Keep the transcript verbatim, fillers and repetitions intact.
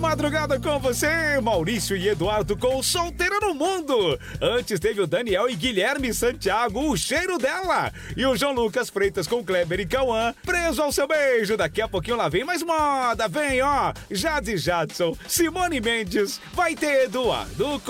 madrugada com você, Maurício e Eduardo com Solteira no Mundo. Antes teve o Daniel e Guilherme Santiago, O Cheiro Dela. E o João Lucas Freitas com Kleber e Cauã, Preso ao Seu Beijo. Daqui a pouquinho lá vem mais moda, vem ó, Jade Jadson, Simone Mendes, vai ter Eduardo